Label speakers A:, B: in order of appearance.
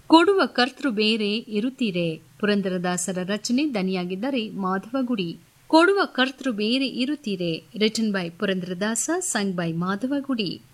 A: ಕೊಡುವ ಕರ್ತೃ ಬೇರೆ ಇರುತ್ತೀರೆ. ಪುರಂದರದಾಸರ ರಚನೆ, ದನಿಯಾಗಿದ್ದಾರೆ ಮಾಧವಗುಡಿ. ಕೊಡುವ ಕರ್ತೃ ಬೇರೆ ಇರುತ್ತೀರೆ, written by Purandaradasa, sung by Madhavagudi.